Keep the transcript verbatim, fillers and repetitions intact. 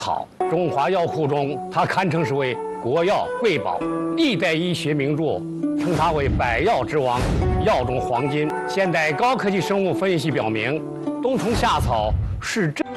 好，中华药库中，它堪称是为国药瑰宝，历代医学名著称它为百药之王，药中黄金。现代高科技生物分析表明，冬虫夏草是真。